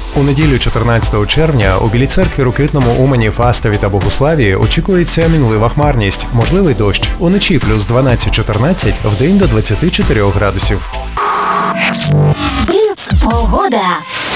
У неділю 14 червня у Білій церкві, Рокитному, Умані, Фастові та Богуславі очікується мінлива хмарність, можливий дощ. Уночі плюс 12-14, вдень до 24 градусів. Бліц погода.